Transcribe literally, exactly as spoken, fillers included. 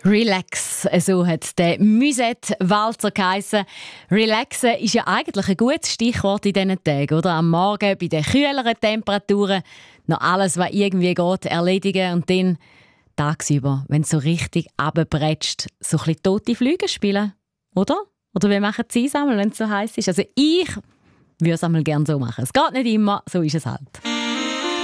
Relax, so hat der Musette-Walzer geheissen. Relaxen ist ja eigentlich ein gutes Stichwort in diesen Tagen, oder? Am Morgen bei den kühleren Temperaturen noch alles, was irgendwie geht, erledigen und dann tagsüber, wenn es so richtig runterbretscht, so ein bisschen tote Flüge spielen, oder? Oder wie machen Sie es einmal, wenn es so heiß ist? Also ich würde es einmal gerne so machen. Es geht nicht immer, so ist es halt.